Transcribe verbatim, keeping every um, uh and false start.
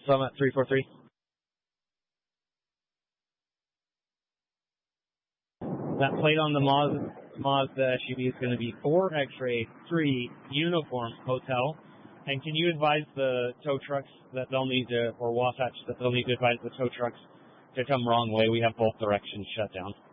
Summit three four three. That plate on the Mazda, Mazda S U V is going to be four X-ray three Uniform Hotel. And can you advise the tow trucks that they'll need to, or Wasatch, that they'll need to advise the tow trucks to come wrong way? We have both directions shut down.